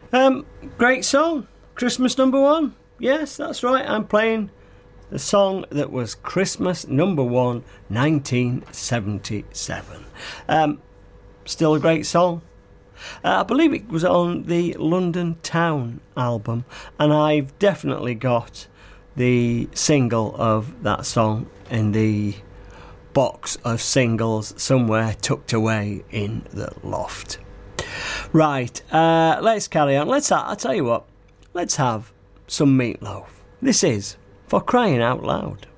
Great song. Christmas number one. Yes, that's right. I'm playing the song that was Christmas number one, 1977. Still a great song. I believe it was on the London Town album, and I've definitely got the single of that song in the box of singles somewhere tucked away in the loft. Right, let's carry on. I'll tell you what, let's have some Meatloaf. This is For Crying Out Loud.